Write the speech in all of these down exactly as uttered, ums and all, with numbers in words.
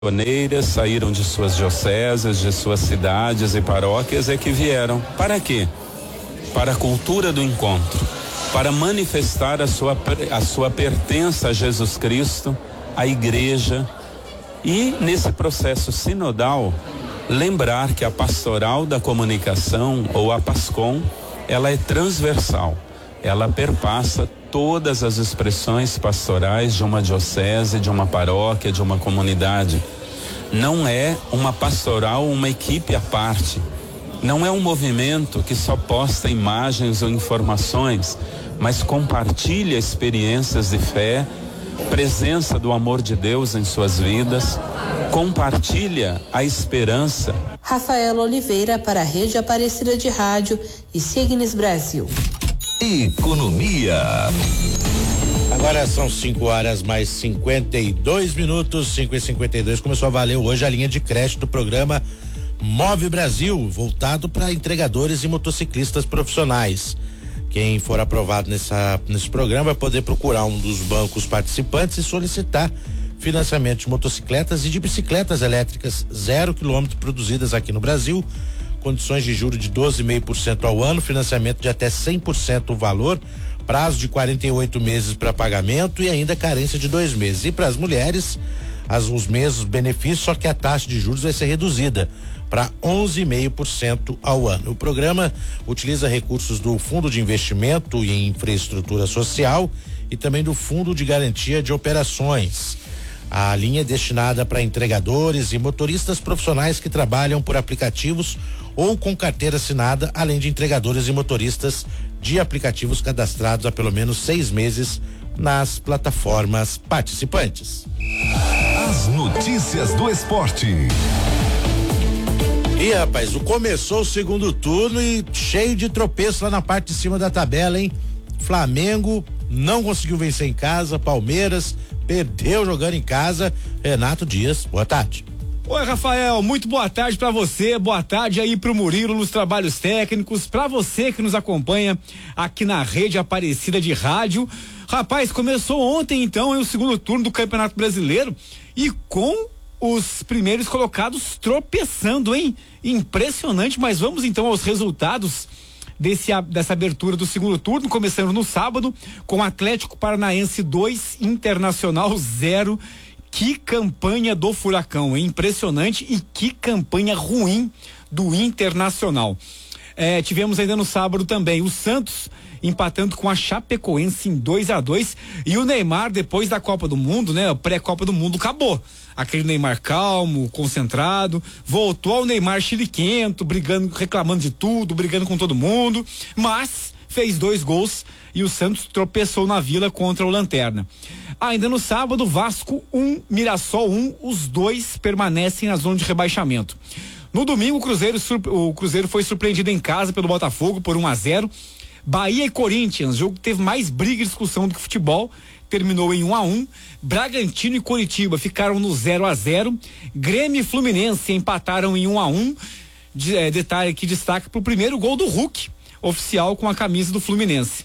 Pioneiras saíram de suas dioceses, de suas cidades e paróquias e que vieram. Para quê? Para a cultura do encontro, para manifestar a sua, a sua pertença a Jesus Cristo, à igreja, e nesse processo sinodal, lembrar que a pastoral da comunicação, ou a PASCOM, ela é transversal, ela perpassa todas as expressões pastorais de uma diocese, de uma paróquia, de uma comunidade. Não é uma pastoral, uma equipe à parte. Não é um movimento que só posta imagens ou informações, mas compartilha experiências de fé, presença do amor de Deus em suas vidas, compartilha a esperança. Rafaela Oliveira para a Rede Aparecida de Rádio e Signes Brasil. Economia. Agora são cinco horas mais cinquenta e dois minutos, cinco e cinquenta e dois. Começou a valer hoje a linha de crédito do programa Move Brasil, voltado para entregadores e motociclistas profissionais. Quem for aprovado nessa, nesse programa vai poder procurar um dos bancos participantes e solicitar financiamento de motocicletas e de bicicletas elétricas zero quilômetro produzidas aqui no Brasil. Condições de juros de doze vírgula cinco por cento ao ano, financiamento de até cem por cento o valor, prazo de quarenta e oito meses para pagamento e ainda carência de dois meses. E para as mulheres, as, os mesmos benefícios, só que a taxa de juros vai ser reduzida para onze vírgula cinco por cento ao ano. O programa utiliza recursos do Fundo de Investimento em Infraestrutura Social e também do Fundo de Garantia de Operações. A linha é destinada para entregadores e motoristas profissionais que trabalham por aplicativos ou com carteira assinada, além de entregadores e motoristas de aplicativos cadastrados há pelo menos seis meses nas plataformas participantes. As notícias do esporte. E rapaz, o começou o segundo turno e cheio de tropeço lá na parte de cima da tabela, hein? Flamengo não conseguiu vencer em casa, Palmeiras perdeu jogando em casa. Renato Dias, boa tarde. Oi, Rafael, muito boa tarde pra você, boa tarde aí pro Murilo nos trabalhos técnicos, pra você que nos acompanha aqui na Rede Aparecida de Rádio. Rapaz, começou ontem então o segundo turno do Campeonato Brasileiro e com os primeiros colocados tropeçando, hein? Impressionante, mas vamos então aos resultados desse, dessa abertura do segundo turno, começando no sábado com Atlético Paranaense dois, Internacional zero. Que campanha do Furacão, hein? Impressionante, e que campanha ruim do Internacional. É, tivemos ainda no sábado também o Santos empatando com a Chapecoense em dois a dois, e o Neymar, depois da Copa do Mundo, né? Pré-Copa do Mundo, acabou. Aquele Neymar calmo, concentrado, voltou ao Neymar chiliquento, brigando, reclamando de tudo, brigando com todo mundo, mas fez dois gols e o Santos tropeçou na Vila contra o Lanterna. Ainda no sábado, Vasco um, Mirassol um, os dois permanecem na zona de rebaixamento. No domingo, o Cruzeiro, o Cruzeiro foi surpreendido em casa pelo Botafogo por um a zero. Bahia e Corinthians, jogo que teve mais briga e discussão do que futebol, terminou em um a um. Bragantino e Coritiba ficaram no zero a zero. Grêmio e Fluminense empataram em um a um. De, é, detalhe que destaca pro primeiro gol do Hulk, oficial com a camisa do Fluminense.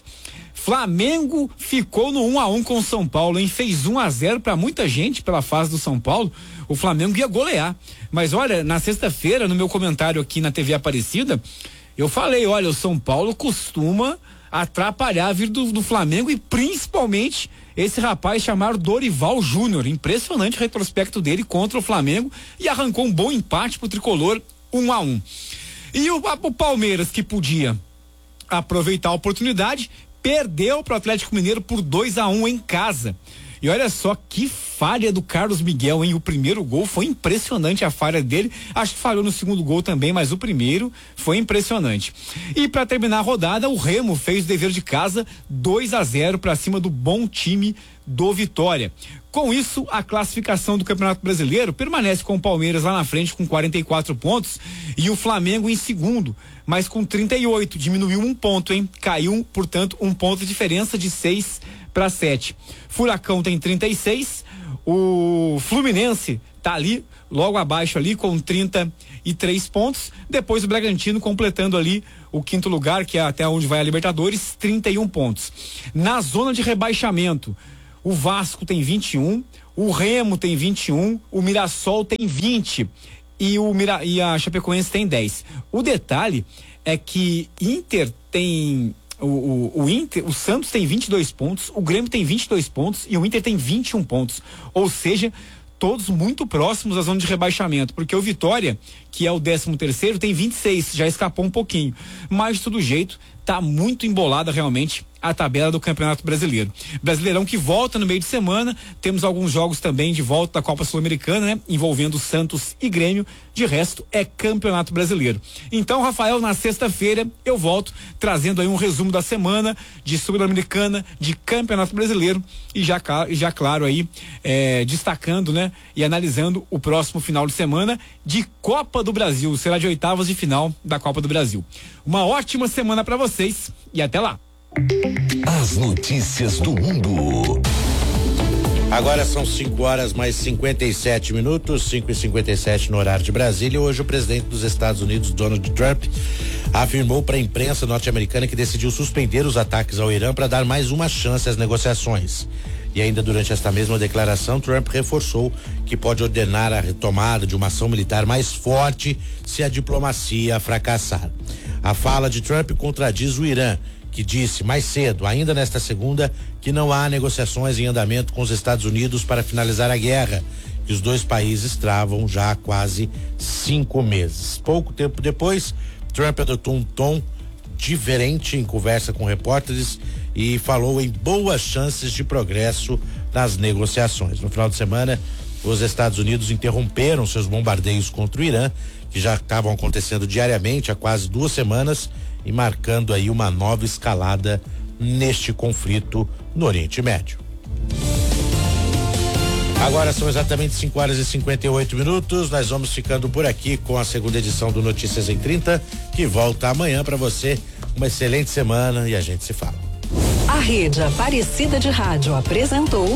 Flamengo ficou no um a um com o São Paulo, hein? Fez um a zero para muita gente pela fase do São Paulo. O Flamengo ia golear. Mas olha, na sexta-feira, no meu comentário aqui na T V Aparecida, eu falei, olha, o São Paulo costuma atrapalhar a vida do, do Flamengo, e principalmente esse rapaz chamado Dorival Júnior. Impressionante o retrospecto dele contra o Flamengo, e arrancou um bom empate pro tricolor, um a um. E o, o Palmeiras, que podia aproveitar a oportunidade, perdeu pro Atlético Mineiro por dois a um em casa. E olha só que falha do Carlos Miguel, hein? O primeiro gol foi impressionante, a falha dele. Acho que falhou no segundo gol também, mas o primeiro foi impressionante. E para terminar a rodada, o Remo fez o dever de casa, dois a zero para cima do bom time do Vitória. Com isso, a classificação do Campeonato Brasileiro permanece com o Palmeiras lá na frente com quarenta e quatro pontos e o Flamengo em segundo, mas com trinta e oito, diminuiu um ponto, hein? Caiu, portanto, um ponto de diferença de seis para sete. Furacão tem trinta e seis, o Fluminense tá ali, logo abaixo ali, com trinta e três pontos. Depois o Bragantino completando ali o quinto lugar, que é até onde vai a Libertadores, trinta e um pontos. Na zona de rebaixamento, o Vasco tem vinte e um, O Remo tem vinte e um, o Mirassol tem vinte e, o Mira, e a Chapecoense tem dez. O detalhe é que Inter tem... O, o, o Inter, o Santos tem vinte e dois pontos, o Grêmio tem vinte e dois pontos e o Inter tem vinte e um pontos. Ou seja, todos muito próximos da zona de rebaixamento, porque o Vitória, que é o décimo terceiro, tem vinte e seis, já escapou um pouquinho. Mas de todo jeito, tá muito embolada realmente a tabela do Campeonato Brasileiro. Brasileirão que volta no meio de semana, temos alguns jogos também de volta da Copa Sul-Americana, né? Envolvendo Santos e Grêmio, de resto é Campeonato Brasileiro. Então, Rafael, na sexta-feira eu volto trazendo aí um resumo da semana de Sul-Americana, de Campeonato Brasileiro e já, já claro aí, é, destacando, né? E analisando o próximo final de semana de Copa do Brasil, será de oitavas de final da Copa do Brasil. Uma ótima semana para vocês e até lá. As notícias do mundo. Agora são cinco horas mais cinquenta e sete minutos, cinco e cinquenta e sete no horário de Brasília. Hoje o presidente dos Estados Unidos, Donald Trump, afirmou para a imprensa norte-americana que decidiu suspender os ataques ao Irã para dar mais uma chance às negociações. E ainda durante esta mesma declaração, Trump reforçou que pode ordenar a retomada de uma ação militar mais forte se a diplomacia fracassar. A fala de Trump contradiz o Irã, que disse mais cedo, ainda nesta segunda, que não há negociações em andamento com os Estados Unidos para finalizar a guerra, que os dois países travam já há quase cinco meses. Pouco tempo depois, Trump adotou um tom diferente em conversa com repórteres e falou em boas chances de progresso nas negociações. No final de semana, os Estados Unidos interromperam seus bombardeios contra o Irã, que já estavam acontecendo diariamente há quase duas semanas e marcando aí uma nova escalada neste conflito no Oriente Médio. Agora são exatamente cinco horas e cinquenta e oito minutos. Nós vamos ficando por aqui com a segunda edição do Notícias em trinta, que volta amanhã para você. Uma excelente semana e a gente se fala. A Rede Aparecida de Rádio apresentou